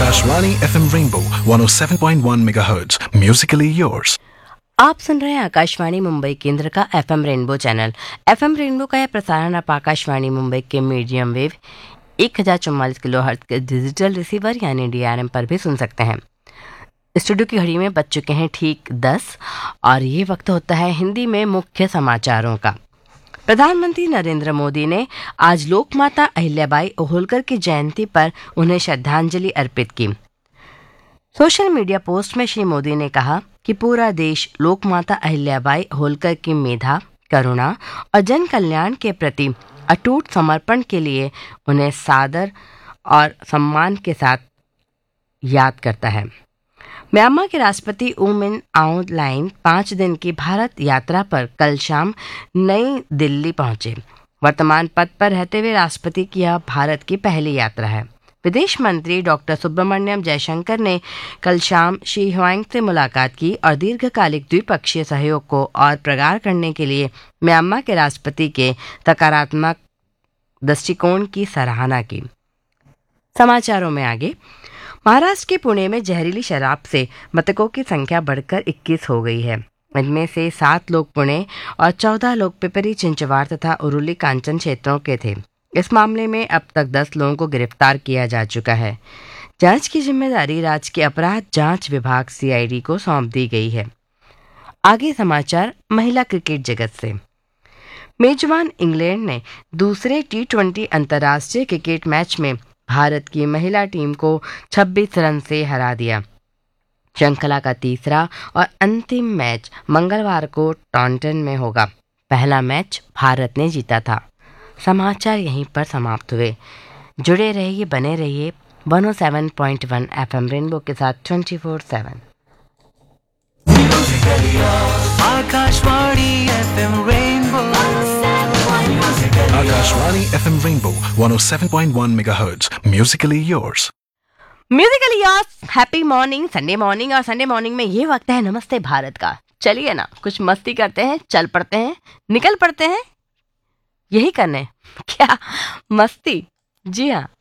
Akashvani FM Rainbow 107.1 MHz. Musically yours. आप सुन रहे हैं आकाशवाणी मुंबई केंद्र का FM rainbow channel. FM rainbow का यह प्रसारण आप आकाशवाणी मुंबई के मीडियम वेव 1044 किलोहर्ट्ज के डिजिटल रिसीवर यानी डीआरएम पर भी सुन सकते हैं। स्टूडियो की घड़ी में बज चुके हैं ठीक 10 और ये वक्त होता है हिंदी में मुख्य समाचारों का। प्रधानमंत्री नरेंद्र मोदी ने आज लोकमाता अहिल्याबाई होलकर की जयंती पर उन्हें श्रद्धांजलि अर्पित की। सोशल मीडिया पोस्ट में श्री मोदी ने कहा कि पूरा देश लोकमाता अहिल्याबाई होलकर की मेधा, करुणा और जन कल्याण के प्रति अटूट समर्पण के लिए उन्हें सादर और सम्मान के साथ याद करता है। म्यांमार के राष्ट्रपति ऊ मिन आउंग लाइन 5 दिन की भारत यात्रा पर कल शाम नई दिल्ली पहुंचे। वर्तमान पद पर रहते हुए राष्ट्रपति की यह भारत की पहली यात्रा है। विदेश मंत्री डॉक्टर सुब्रमण्यम जयशंकर ने कल शाम शी ह्वांग से मुलाकात की और दीर्घकालिक द्विपक्षीय सहयोग को और प्रगाढ़ करने के लिए म्यांमार के राष्ट्रपति के सकारात्मक दृष्टिकोण की सराहना की। समाचारों में आगे, महाराष्ट्र के पुणे में जहरीली शराब से मृतकों की संख्या बढ़कर 21 हो गई है। इनमें से 7 लोग पुणे और 14 लोग पिपरी चिंचवाड़ तथा उरुली कांचन क्षेत्रों के थे। इस मामले में अब तक 10 लोगों को गिरफ्तार किया जा चुका है। जांच की जिम्मेदारी राज्य के अपराध जांच विभाग सीआईडी को सौंप दी गई है। आगे समाचार महिला क्रिकेट जगत से। मेजबान इंग्लैंड ने दूसरे टी20 अंतर्राष्ट्रीय क्रिकेट मैच में भारत की महिला टीम को 26 रन से हरा दिया। श्रृंखला का तीसरा और अंतिम मैच मंगलवार को टॉन्टन में होगा। पहला मैच भारत ने जीता था। समाचार यहीं पर समाप्त हुए। जुड़े रहिए, बने रहिए 107.1 एफएम रेनबो के साथ 24/7। Akashvani FM rainbow Akashvani FM Rainbow 107.1 MHz. Musically yours. Musically यॉर्स। Happy morning, Sunday morning. और संडे मॉर्निंग में ये वक्त है नमस्ते भारत का। चलिए ना, कुछ मस्ती करते हैं, चल पड़ते हैं, निकल पड़ते हैं। यही करने क्या मस्ती? जी हाँ,